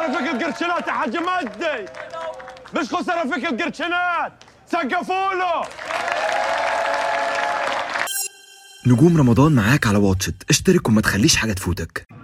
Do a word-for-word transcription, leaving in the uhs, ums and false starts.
خساره فيك القرشنات يا حاج مجدي، مش خساره فيك القرشنات، سقفوا له. نجوم رمضان معاك على واتشت، اشترك وما تخليش حاجة تفوتك.